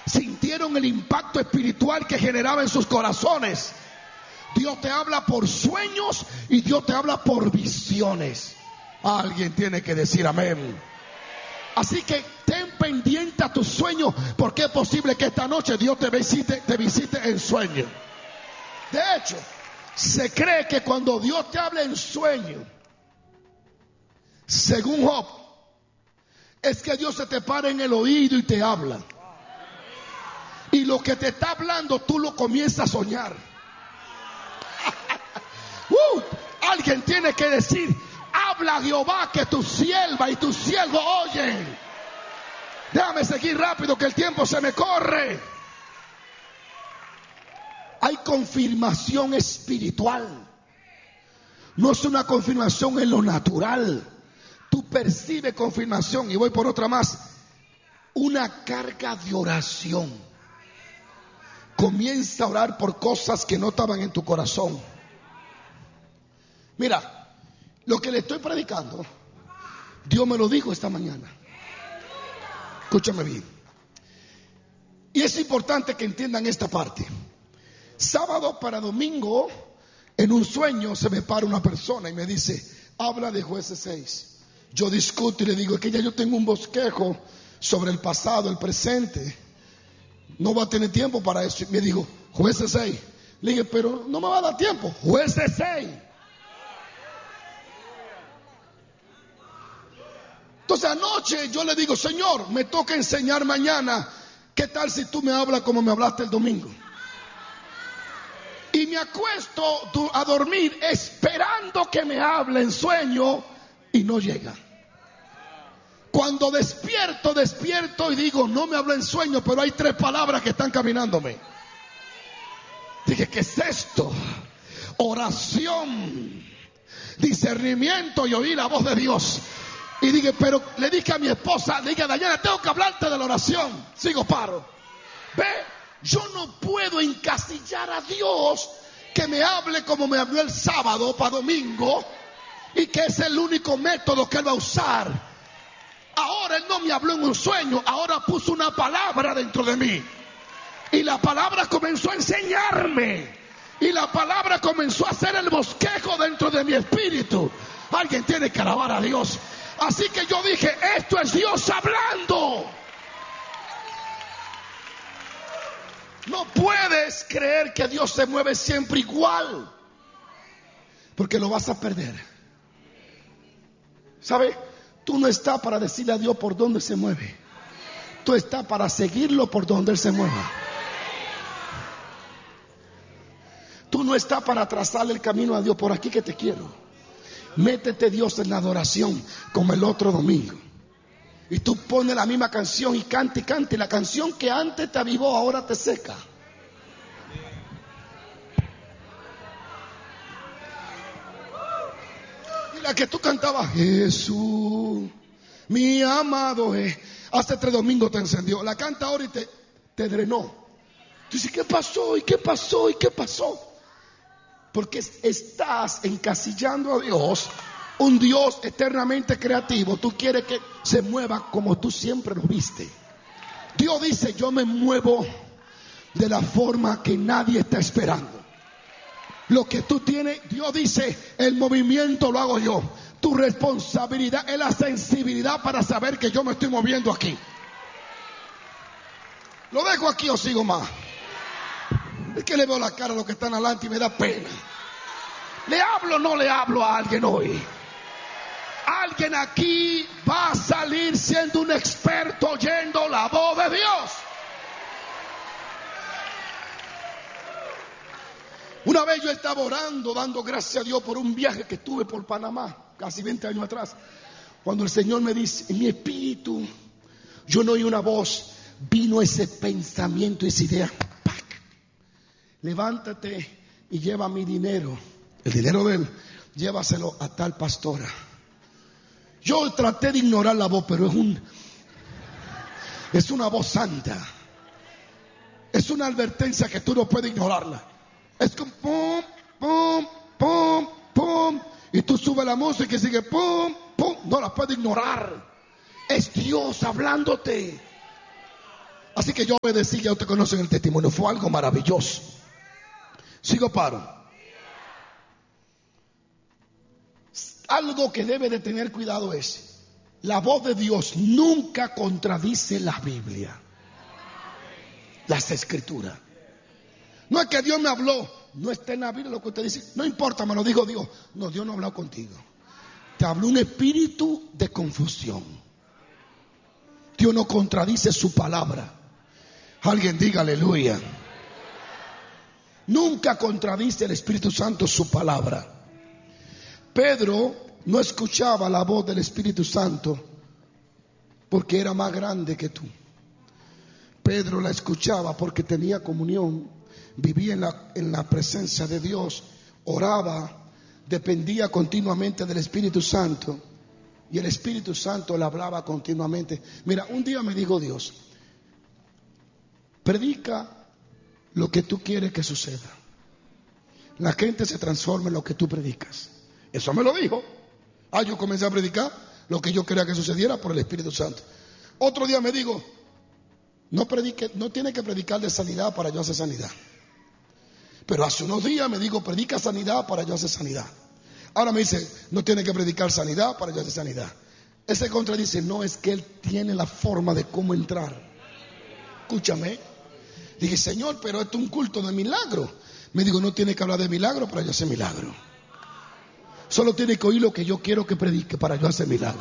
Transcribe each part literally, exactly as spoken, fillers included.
sintieron el impacto espiritual que generaba en sus corazones. Dios te habla por sueños y Dios te habla por visiones. Alguien tiene que decir amén. Así que ten pendiente a tus sueños, porque es posible que esta noche Dios te visite, te visite en sueño. De hecho, se cree que cuando Dios te habla en sueño, según Job, es que Dios se te para en el oído y te habla. Y lo que te está hablando tú lo comienzas a soñar. uh, alguien tiene que decir: habla Jehová, que tu sierva y tu siervo oyen. Déjame seguir rápido, que el tiempo se me corre. Hay confirmación espiritual. No es una confirmación en lo natural. Tú percibes confirmación. Y voy por otra más. Una carga de oración. Comienza a orar por cosas que no estaban en tu corazón. Mira, lo que le estoy predicando, Dios me lo dijo esta mañana. Escúchame bien. Y es importante que entiendan esta parte. Sábado para domingo, en un sueño se me para una persona y me dice: habla de Jueces seis. Yo discuto y le digo: es que ya yo tengo un bosquejo sobre el pasado, el presente. No va a tener tiempo para eso. Y me dijo: Jueces seis. Le dije: pero no me va a dar tiempo. Jueces seis. Entonces anoche yo le digo: Señor, me toca enseñar mañana. ¿Qué tal si tú me hablas como me hablaste el domingo? Y me acuesto a dormir esperando que me hable en sueño y no llega. Cuando despierto, despierto y digo: no me habla en sueño, pero hay tres palabras que están caminándome. Dije: ¿qué es esto? Oración, discernimiento y oír la voz de Dios. Y dije, pero le dije a mi esposa, le dije: Dayana, tengo que hablarte de la oración. Sigo paro. Ve, yo no puedo encasillar a Dios que me hable como me habló el sábado para domingo y que es el único método que Él va a usar. Ahora Él no me habló en un sueño, ahora puso una palabra dentro de mí. Y la palabra comenzó a enseñarme. Y la palabra comenzó a hacer el bosquejo dentro de mi espíritu. Alguien tiene que alabar a Dios. Así que yo dije: esto es Dios hablando. No puedes creer que Dios se mueve siempre igual, porque lo vas a perder. ¿Sabe? Tú no estás para decirle a Dios por dónde se mueve. Tú estás para seguirlo por donde Él se mueva. Tú no estás para trazarle el camino a Dios: por aquí que te quiero. Métete, Dios, en la adoración como el otro domingo. Y tú pones la misma canción y canta y canta. Y la canción que antes te avivó ahora te seca. Y la que tú cantabas: Jesús, mi amado es. Hace tres domingos te encendió. La canta ahora y te, te drenó. Tú dices: ¿qué pasó? ¿Y qué pasó? ¿Y qué pasó? Porque estás encasillando a Dios, un Dios eternamente creativo. Tú quieres que se mueva como tú siempre lo viste. Dios dice: yo me muevo de la forma que nadie está esperando. Lo que tú tienes, Dios dice: el movimiento lo hago yo. Tu responsabilidad es la sensibilidad para saber que yo me estoy moviendo aquí. ¿Lo dejo aquí o sigo más? Es que le veo la cara a los que están adelante y me da pena. ¿Le hablo o no le hablo a alguien hoy? Alguien aquí va a salir siendo un experto oyendo la voz de Dios. Una vez yo estaba orando, dando gracias a Dios por un viaje que tuve por Panamá, casi veinte años atrás. Cuando el Señor me dice, en mi espíritu, yo no oí una voz, vino ese pensamiento, esa idea. ¡Pac! Levántate y lleva mi dinero, el dinero de él, llévaselo a tal pastora. Yo traté de ignorar la voz, pero es un es una voz santa. Es una advertencia que tú no puedes ignorarla. Es como pum, pum, pum, pum. Y tú subes la música y sigue pum, pum. No la puedes ignorar. Es Dios hablándote. Así que yo obedecí, ya usted conoce el testimonio, fue algo maravilloso. Sigo paro. Algo que debe de tener cuidado es, la voz de Dios nunca contradice la Biblia, las escrituras. No es que Dios me habló, no está en la Biblia lo que usted dice, no importa, me lo dijo Dios. No, Dios no habló contigo. Te habló un espíritu de confusión. Dios no contradice su palabra. Alguien diga aleluya. Nunca contradice el Espíritu Santo su palabra. Pedro no escuchaba la voz del Espíritu Santo porque era más grande que tú. Pedro la escuchaba porque tenía comunión, vivía en la, en la presencia de Dios, oraba, dependía continuamente del Espíritu Santo y el Espíritu Santo le hablaba continuamente. Mira, un día me dijo Dios, predica lo que tú quieres que suceda. La gente se transforma en lo que tú predicas. Eso me lo dijo. Ah, yo comencé a predicar lo que yo quería que sucediera por el Espíritu Santo. Otro día me digo, no predique, no tiene que predicar de sanidad para yo hacer sanidad. Pero hace unos días me digo, predica sanidad para yo hacer sanidad. Ahora me dice, no tiene que predicar sanidad para yo hacer sanidad. Ese contradice, no, es que él tiene la forma de cómo entrar. Escúchame. Dije, Señor, pero esto es un culto de milagro. Me digo, no tiene que hablar de milagro para yo hacer milagro. Solo tiene que oír lo que yo quiero que predique para yo hacer milagro.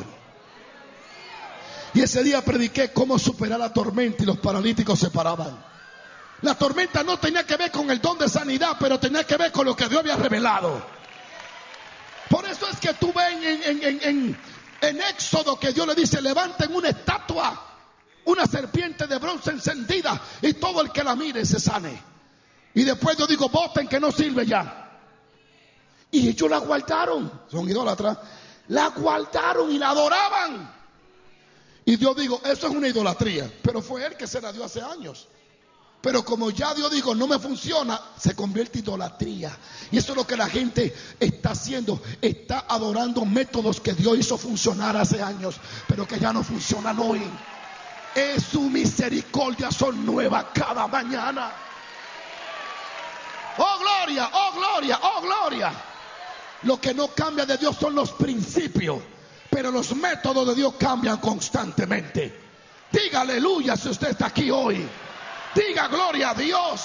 Y ese día prediqué cómo superar la tormenta y los paralíticos se paraban. La tormenta no tenía que ver con el don de sanidad, pero tenía que ver con lo que Dios había revelado. Por eso es que tú ves en, en, en, en, en Éxodo que Dios le dice, levanten una estatua, una serpiente de bronce encendida, y todo el que la mire se sane. Y después yo digo, voten que no sirve ya. Y ellos la guardaron, son idólatras, la guardaron y la adoraban. Y Dios dijo, eso es una idolatría, pero fue él que se la dio hace años. Pero como ya Dios dijo, no me funciona, se convierte en idolatría. Y eso es lo que la gente está haciendo, está adorando métodos que Dios hizo funcionar hace años, pero que ya no funcionan hoy. Es su misericordia, son nuevas cada mañana. Oh gloria, oh gloria, oh gloria. Lo que no cambia de Dios son los principios, pero los métodos de Dios cambian constantemente. Diga aleluya si usted está aquí hoy. Diga gloria a Dios.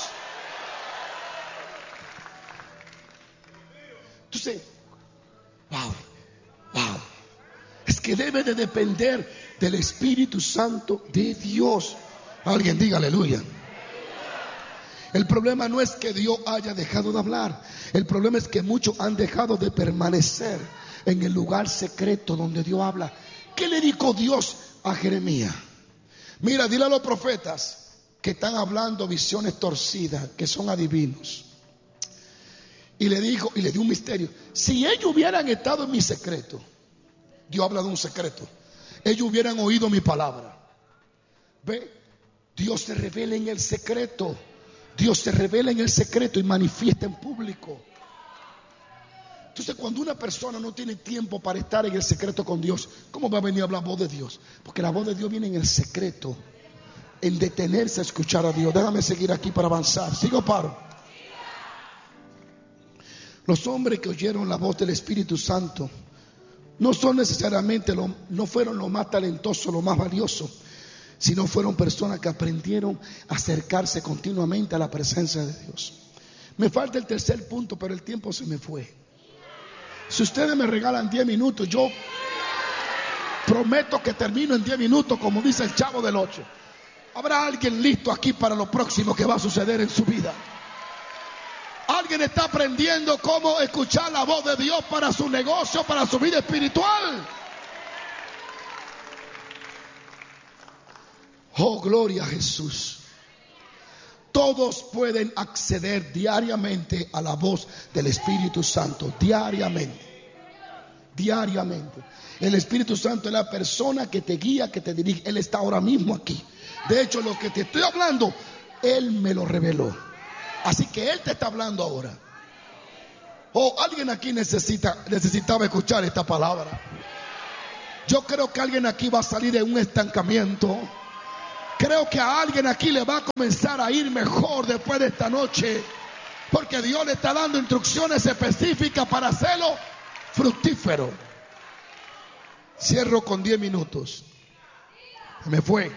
Entonces, wow, wow. Es que debe de depender del Espíritu Santo de Dios. Alguien diga aleluya. El problema no es que Dios haya dejado de hablar. El problema es que muchos han dejado de permanecer en el lugar secreto donde Dios habla. ¿Qué le dijo Dios a Jeremías? Mira, dile a los profetas que están hablando visiones torcidas, que son adivinos. Y le dijo, y le dio un misterio. Si ellos hubieran estado en mi secreto, Dios habla de un secreto, ellos hubieran oído mi palabra. Ve, Dios se revela en el secreto. Dios se revela en el secreto y manifiesta en público. Entonces, cuando una persona no tiene tiempo para estar en el secreto con Dios, ¿cómo va a venir a hablar la voz de Dios? Porque la voz de Dios viene en el secreto, en detenerse a escuchar a Dios. Déjame seguir aquí para avanzar. Sigo paro. Los hombres que oyeron la voz del Espíritu Santo no son necesariamente, lo, no fueron los más talentosos, los más valiosos, sino fueron personas que aprendieron a acercarse continuamente a la presencia de Dios. Me falta el tercer punto, pero el tiempo se me fue. Si ustedes me regalan diez minutos, yo prometo que termino en diez minutos, como dice el Chavo del Ocho. ¿Habrá alguien listo aquí para lo próximo que va a suceder en su vida? ¿Alguien está aprendiendo cómo escuchar la voz de Dios para su negocio, para su vida espiritual? Oh, gloria a Jesús. Todos pueden acceder diariamente a la voz del Espíritu Santo. Diariamente. Diariamente. El Espíritu Santo es la persona que te guía, que te dirige. Él está ahora mismo aquí. De hecho, lo que te estoy hablando, Él me lo reveló. Así que Él te está hablando ahora. Oh, alguien aquí necesita, necesitaba escuchar esta palabra. Yo creo que alguien aquí va a salir de un estancamiento. Creo creo que a alguien aquí le va a comenzar a ir mejor después de esta noche, porque Dios le está dando instrucciones específicas para hacerlo fructífero. Cierro con diez minutos. Se me fue.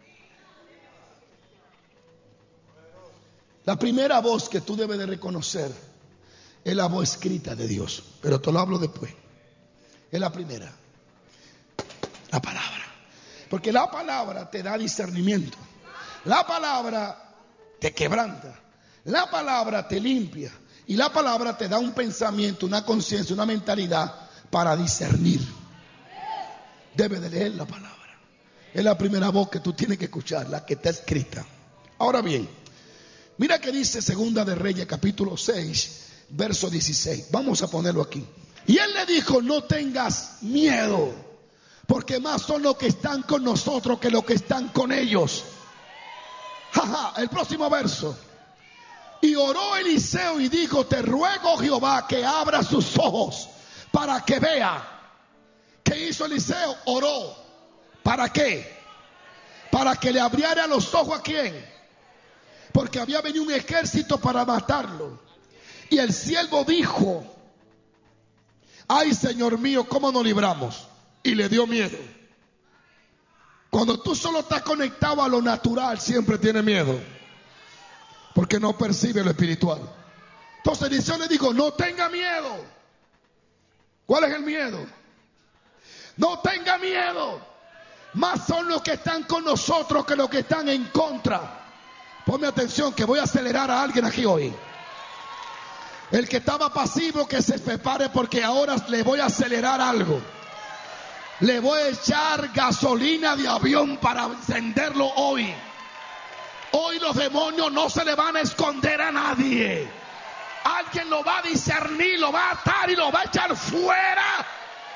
La primera voz que tú debes de reconocer es la voz escrita de Dios, pero te lo hablo después. Es la primera, la palabra. Porque la palabra te da discernimiento. La palabra te quebranta. La palabra te limpia. Y la palabra te da un pensamiento, una conciencia, una mentalidad para discernir. Debes de leer la palabra. Es la primera voz que tú tienes que escuchar, la que está escrita. Ahora bien, mira que dice Segunda de Reyes, capítulo seis, verso dieciséis. Vamos a ponerlo aquí. Y él le dijo: no tengas miedo, porque más son los que están con nosotros que los que están con ellos. Jaja, el próximo verso. Y oró Eliseo y dijo: te ruego, Jehová, que abra sus ojos para que vea. ¿Qué hizo Eliseo? Oró. ¿Para qué? Para que le abriera los ojos. ¿A quién? Porque había venido un ejército para matarlo. Y el siervo dijo: ay, Señor mío, ¿cómo nos libramos? Y le dio miedo. Cuando tú solo estás conectado a lo natural, siempre tienes miedo, porque no percibe lo espiritual. Entonces Eliseo le dijo: no tenga miedo. ¿Cuál es el miedo? No tenga miedo. Más son los que están con nosotros que los que están en contra. Ponme atención, que voy a acelerar a alguien aquí hoy. El que estaba pasivo, que se prepare, porque ahora le voy a acelerar algo. Le voy a echar gasolina de avión para encenderlo hoy. Hoy los demonios no se le van a esconder a nadie. Alguien lo va a discernir, lo va a atar y lo va a echar fuera.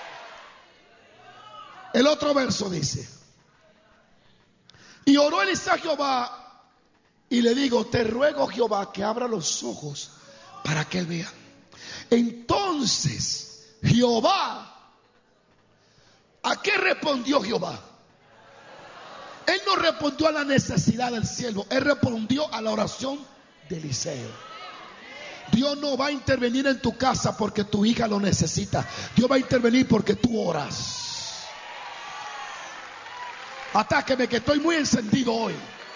El otro verso dice: y oró Eliseo a Jehová y le digo: te ruego, Jehová, que abra los ojos para que él vea. Entonces Jehová, ¿a qué respondió Jehová? Él no respondió a la necesidad del siervo, él respondió a la oración de Eliseo. Dios no va a intervenir en tu casa porque tu hija lo necesita. Dios va a intervenir porque tú oras. Atáqueme, que estoy muy encendido hoy.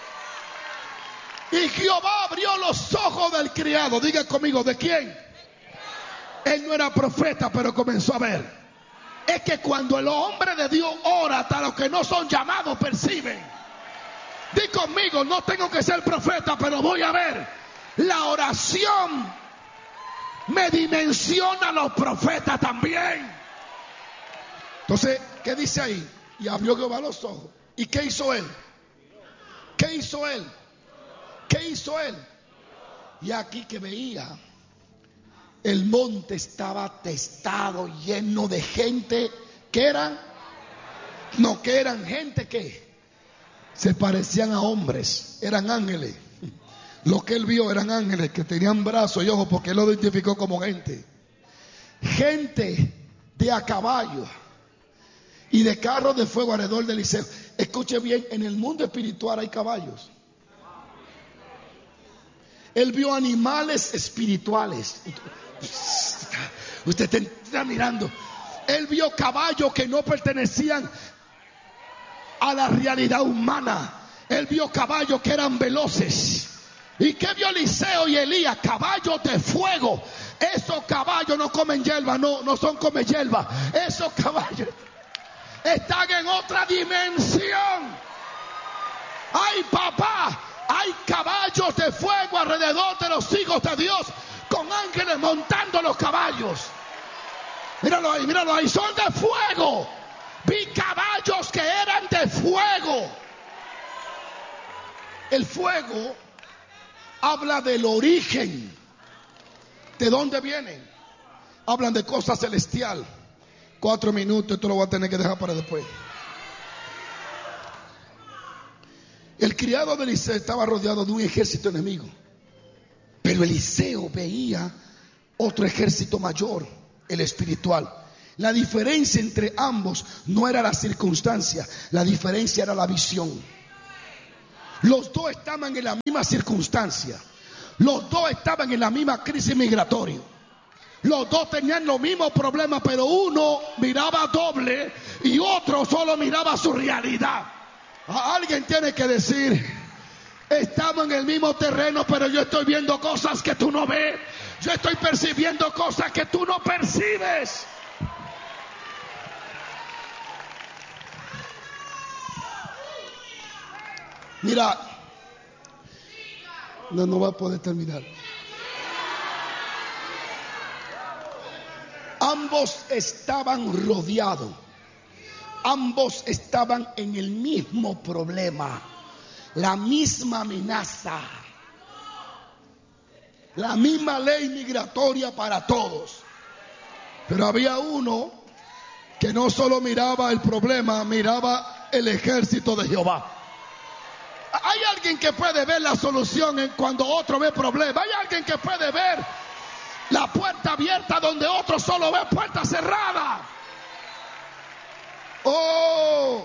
Y Jehová abrió los ojos del criado. Diga conmigo, ¿de quién? Él no era profeta, pero comenzó a ver. Es que cuando el hombre de Dios ora, hasta los que no son llamados perciben. Di conmigo: no tengo que ser profeta, pero voy a ver. La oración me dimensiona a los profetas también. Entonces, ¿qué dice ahí? Y abrió Jehová los ojos. ¿Y qué hizo él? ¿Qué hizo él? ¿Qué hizo él? Y aquí que veía, el monte estaba atestado, lleno de gente que eran, no, que eran gente que se parecían a hombres, eran ángeles. Lo que él vio eran ángeles que tenían brazos y ojos, porque él lo identificó como gente. Gente de a caballo y de carros de fuego alrededor de Eliseo. Escuche bien, en el mundo espiritual hay caballos. Él vio animales espirituales. Usted está mirando. Él vio caballos que no pertenecían a la realidad humana. Él vio caballos que eran veloces. ¿Y qué vio Eliseo y Elías? Caballos de fuego. Esos caballos no comen hierba, no, no son come hierba. Esos caballos están en otra dimensión. ¡Ay, papá! Hay caballos de fuego alrededor de los hijos de Dios, con ángeles montando los caballos. Míralo ahí, míralo ahí, son de fuego. Vi caballos que eran de fuego. El fuego habla del origen. ¿De dónde vienen? Hablan de cosas celestial. Cuatro minutos, esto lo voy a tener que dejar para después. El criado de Eliseo estaba rodeado de un ejército enemigo, pero Eliseo veía otro ejército mayor, el espiritual. La diferencia entre ambos no era la circunstancia, la diferencia era la visión. Los dos estaban en la misma circunstancia. Los dos estaban en la misma crisis migratoria. Los dos tenían los mismos problemas, pero uno miraba doble y otro solo miraba su realidad. Alguien tiene que decir: estamos en el mismo terreno, pero yo estoy viendo cosas que tú no ves. Yo estoy percibiendo cosas que tú no percibes. Mira, no, no va a poder terminar. Ambos estaban rodeados. Ambos estaban en el mismo problema, la misma amenaza, la misma ley migratoria para todos. Pero había uno que no solo miraba el problema, miraba el ejército de Jehová. Hay alguien que puede ver la solución en cuando otro ve problema. Hay alguien que puede ver la puerta abierta donde otro solo ve puerta cerrada. Oh,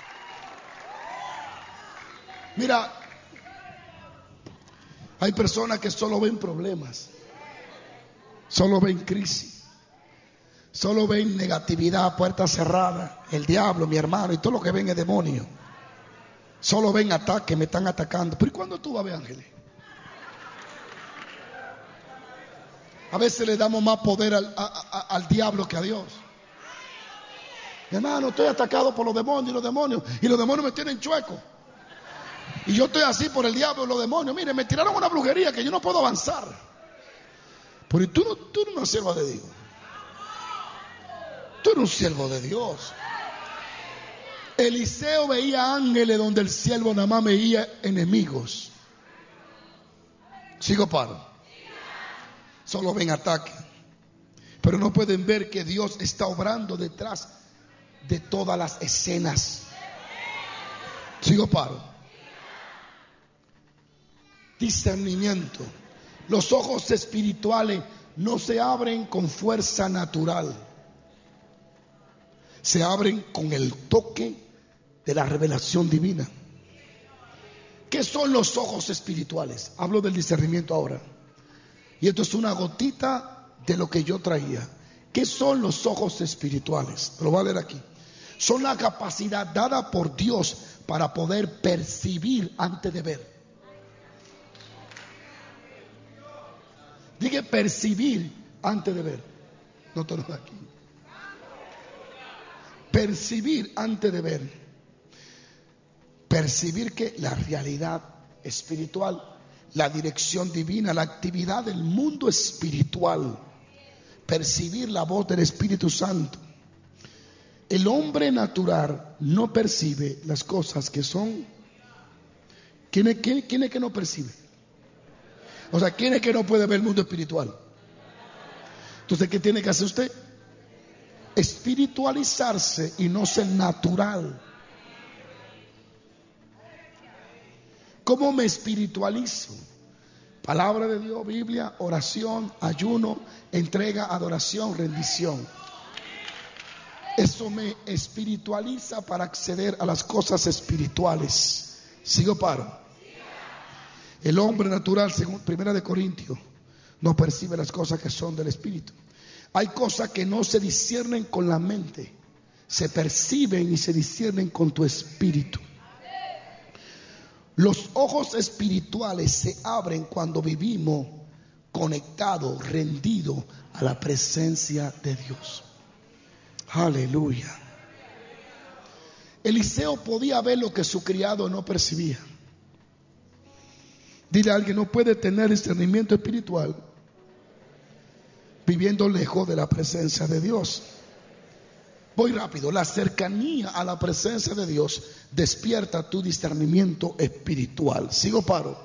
mira, hay personas que solo ven problemas, solo ven crisis, solo ven negatividad, puerta cerrada, el diablo, mi hermano, y todo lo que ven es demonio. Solo ven ataques, me están atacando. Pero ¿y cuándo tú vas a ver ángeles? A veces le damos más poder al, a, a, al diablo que a Dios. Hermano, estoy atacado por los demonios y los demonios. Y los demonios me tienen chueco. Y yo estoy así por el diablo y los demonios. Mire, me tiraron una brujería que yo no puedo avanzar. Pero tú no, tú no eres un siervo de Dios. Tú eres un siervo de Dios. Eliseo veía ángeles donde el siervo nada más veía enemigos. Sigo paro. Solo ven ataque, pero no pueden ver que Dios está obrando detrás de todas las escenas. Sigo paro. Discernimiento. Los ojos espirituales no se abren con fuerza natural, se abren con el toque de la revelación divina. ¿Qué son los ojos espirituales? Hablo del discernimiento ahora. Y esto es una gotita de lo que yo traía. ¿Qué son los ojos espirituales? Lo voy a leer aquí. Son la capacidad dada por Dios para poder percibir antes de ver. Diga percibir antes de ver. No te lo doy aquí. Percibir antes de ver. Percibir que la realidad espiritual, la dirección divina, la actividad del mundo espiritual. Percibir la voz del Espíritu Santo. El hombre natural no percibe las cosas que son. ¿Quién es, quién, quién es que no percibe? O sea, ¿quién es que no puede ver el mundo espiritual? Entonces, ¿qué tiene que hacer usted? Espiritualizarse y no ser natural. ¿Cómo me espiritualizo? Palabra de Dios, Biblia, oración, ayuno, entrega, adoración, rendición. Eso me espiritualiza para acceder a las cosas espirituales. ¿Sigo paro? El hombre natural, según Primera de Corintios, no percibe las cosas que son del Espíritu. Hay cosas que no se disciernen con la mente, se perciben y se disciernen con tu espíritu. Los ojos espirituales se abren cuando vivimos conectados, rendidos a la presencia de Dios. Aleluya. Eliseo podía ver lo que su criado no percibía. Dile a alguien: no puede tener discernimiento espiritual viviendo lejos de la presencia de Dios. Voy rápido. La cercanía a la presencia de Dios despierta tu discernimiento espiritual. ¿Sigo paro?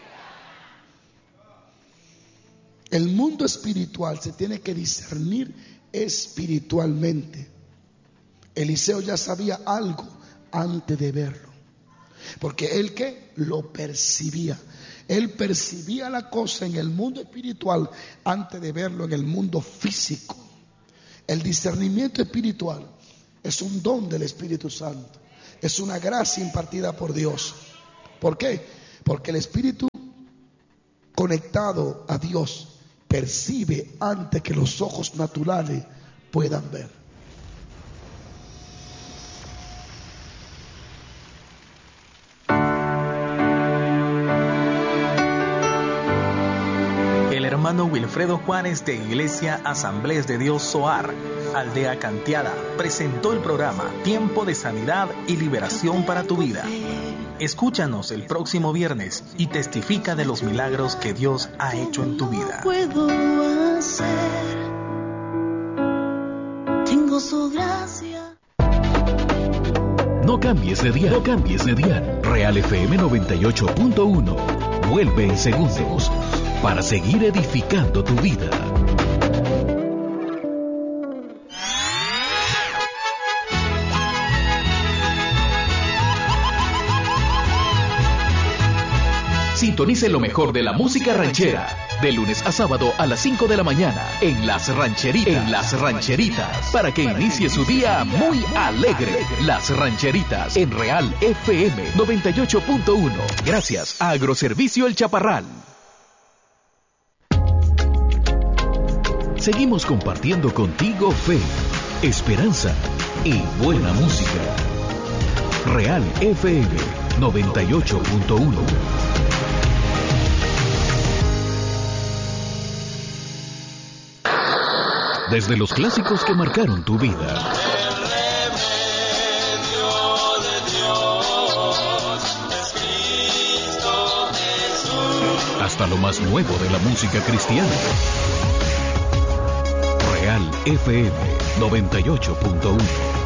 El mundo espiritual se tiene que discernir espiritualmente. Eliseo ya sabía algo antes de verlo, porque él que lo percibía. Él percibía la cosa en el mundo espiritual antes de verlo en el mundo físico. El discernimiento espiritual es un don del Espíritu Santo. Es una gracia impartida por Dios. ¿Por qué? Porque el espíritu conectado a Dios percibe antes que los ojos naturales puedan ver. El hermano Wilfredo Juárez de Iglesia Asambleas de Dios Zoar, Aldea Canteada, presentó el programa Tiempo de Sanidad y Liberación para tu Vida. Escúchanos el próximo viernes y testifica de los milagros que Dios ha hecho en tu vida. Puedo hacer, tengo su gracia. No cambies de dial, no cambies de dial. Real F M noventa y ocho punto uno. Vuelve en segundos para seguir edificando tu vida. Sintonice lo mejor de la música ranchera, de lunes a sábado a las cinco de la mañana, en Las Rancheritas, en Las Rancheritas, para que inicie su día muy alegre. Las Rancheritas, en Real F M noventa y ocho punto uno. Gracias a Agroservicio El Chaparral. Seguimos compartiendo contigo fe, esperanza y buena música. Real F M noventa y ocho punto uno. Desde los clásicos que marcaron tu vida, hasta lo más nuevo de la música cristiana. Real F M noventa y ocho punto uno.